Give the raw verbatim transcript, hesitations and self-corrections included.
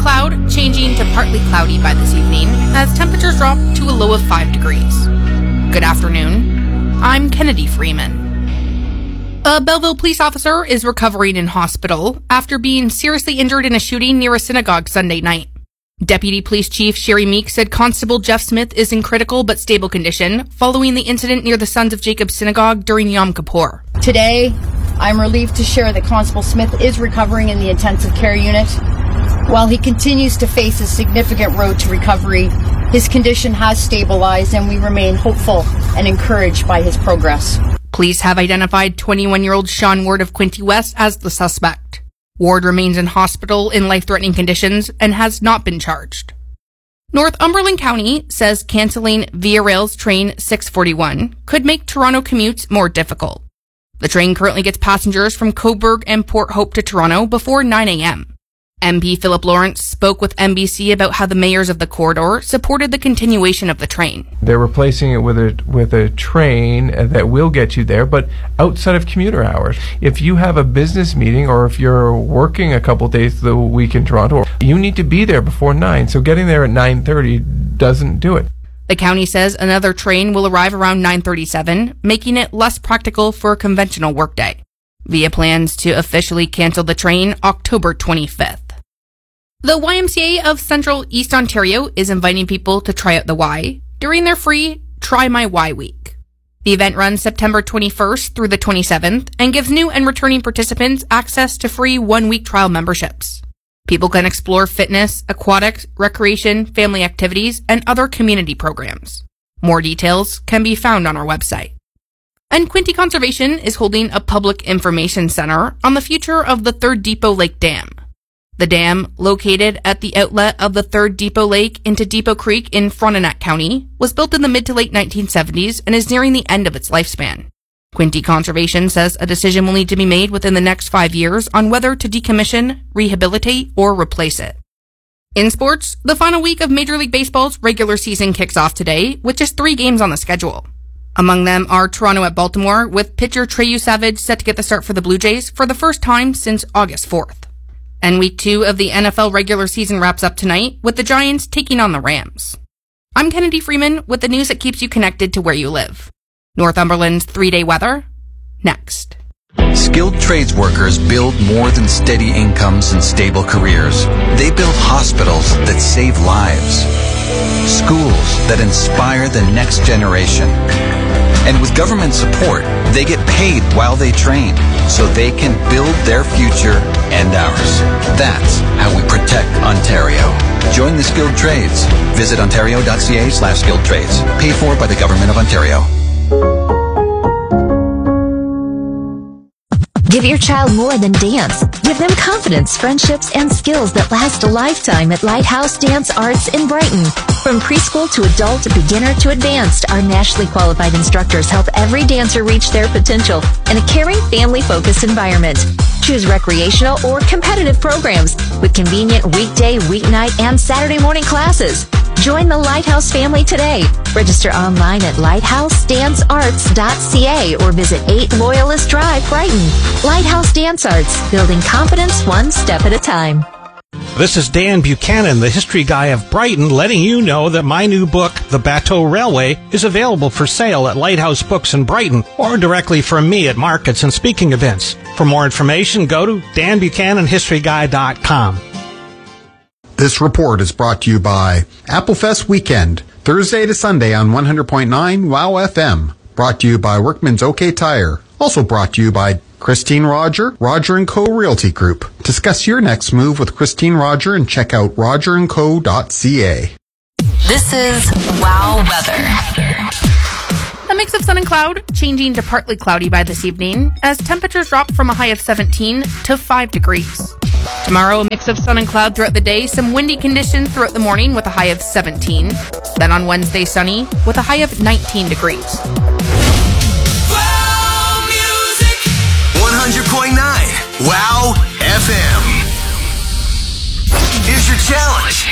cloud, changing to partly cloudy by this evening as temperatures drop to a low of five degrees. Good afternoon. I'm Kennedy Freeman. A Belleville police officer is recovering in hospital after being seriously injured in a shooting near a synagogue Sunday night. Deputy Police Chief Sherry Meek said Constable Jeff Smith is in critical but stable condition following the incident near the Sons of Jacob Synagogue during Yom Kippur. Today, I'm relieved to share that Constable Smith is recovering in the intensive care unit. While he continues to face a significant road to recovery, his condition has stabilized and we remain hopeful and encouraged by his progress. Police have identified twenty-one-year-old Sean Ward of Quinte West as the suspect. Ward remains in hospital in life-threatening conditions and has not been charged. Northumberland County says canceling Via Rail's train six forty-one could make Toronto commutes more difficult. The train currently gets passengers from Cobourg and Port Hope to Toronto before nine a.m. M P Philip Lawrence spoke with N B C about how the mayors of the corridor supported the continuation of the train. They're replacing it with a with a train that will get you there, but outside of commuter hours. If you have a business meeting or if you're working a couple days the week in Toronto, you need to be there before nine. So getting there at nine thirty doesn't do it. The county says another train will arrive around nine thirty-seven, making it less practical for a conventional workday. Via plans to officially cancel the train October twenty-fifth. The Y M C A of Central East Ontario is inviting people to try out the Y during their free Try My Y Week. The event runs September twenty-first through the twenty-seventh and gives new and returning participants access to free one-week trial memberships. People can explore fitness, aquatics, recreation, family activities, and other community programs. More details can be found on our website. And Quinte Conservation is holding a public information center on the future of the Third Depot Lake Dam. The dam, located at the outlet of the Third Depot Lake into Depot Creek in Frontenac County, was built in the mid to late nineteen seventies and is nearing the end of its lifespan. Quinte Conservation says a decision will need to be made within the next five years on whether to decommission, rehabilitate, or replace it. In sports, the final week of Major League Baseball's regular season kicks off today, with just three games on the schedule. Among them are Toronto at Baltimore, with pitcher Treyu Savage set to get the start for the Blue Jays for the first time since August fourth. And week two of the N F L regular season wraps up tonight with the Giants taking on the Rams. I'm Kennedy Freeman with the news that keeps you connected to where you live. Northumberland's three-day weather, next. Skilled trades workers build more than steady incomes and stable careers. They build hospitals that save lives, schools that inspire the next generation. And with government support, they get paid while they train, so they can build their future and ours. That's how we protect Ontario. Join the skilled trades. Visit ontario.ca slash skilled trades. Paid for by the Government of Ontario. Give your child more than dance. Give them confidence, friendships, and skills that last a lifetime at Lighthouse Dance Arts in Brighton. From preschool to adult, beginner to advanced, our nationally qualified instructors help every dancer reach their potential in a caring, family-focused environment. Choose recreational or competitive programs with convenient weekday, weeknight, and Saturday morning classes. Join the Lighthouse family today. Register online at lighthouse dance arts dot c a or visit eight Loyalist Drive, Brighton. Lighthouse Dance Arts, building confidence one step at a time. This is Dan Buchanan, the history guy of Brighton, letting you know that my new book, The Bateau Railway, is available for sale at Lighthouse Books in Brighton or directly from me at markets and speaking events. For more information, go to dan buchanan history guy dot com. This report is brought to you by Applefest Weekend, Thursday to Sunday on one hundred point nine WOW F M. Brought to you by Workman's OK Tire. Also brought to you by Christine Roger, Roger and Co. Realty Group. Discuss your next move with Christine Roger and check out roger and co dot c a. This is WOW Weather. A mix of sun and cloud, changing to partly cloudy by this evening, as temperatures drop from a high of seventeen to five degrees. Tomorrow, a mix of sun and cloud throughout the day, some windy conditions throughout the morning with a high of seventeen. Then on Wednesday, sunny with a high of nineteen degrees. Wow Music one hundred point nine WOW F M. Here's your challenge.